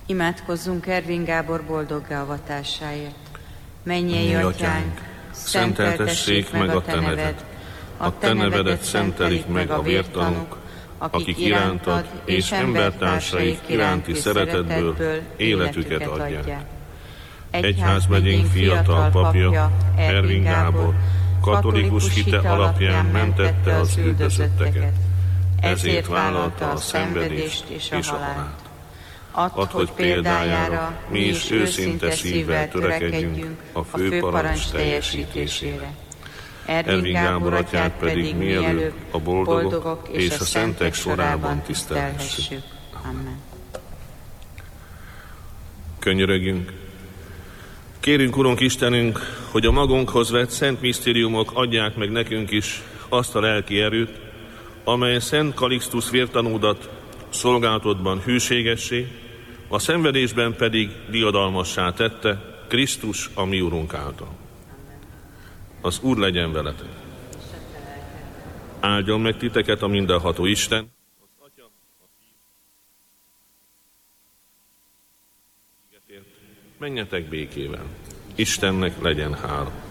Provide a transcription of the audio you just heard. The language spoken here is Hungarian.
Imádkozzunk Ervin Gábor boldoggá avatásáért. Mennyei Atyánk, szenteltessék meg a Te neved, a Te nevedet szentelik meg a vértanúk, akik irántad és embertársaik iránti szeretetből életüket adják. Egyházmegyénk fiatal papja, Ervin Gábor, katolikus hite alapján mentette az üldözötteket, ezért vállalta a szenvedést és a halált. Add, hogy példájára mi is őszinte szívvel törekedjünk a fő parancs teljesítésére. Ervin Gábor atyát pedig mielőbb a boldogok és a szentek sorában tisztelhessük. Amen. Könyörögjünk! Kérünk, Urunk Istenünk, hogy a magunkhoz vett szent misztériumok adják meg nekünk is azt a lelki erőt, amely Szent Kalixtusz vértanúdat szolgálatodban hűségessé, a szenvedésben pedig diadalmassá tette Krisztus a mi Urunk által. Az Úr legyen veletek. Áldjon meg titeket a mindenható Isten, az Atya, a Fiú. Menjetek békével. Istennek legyen hála.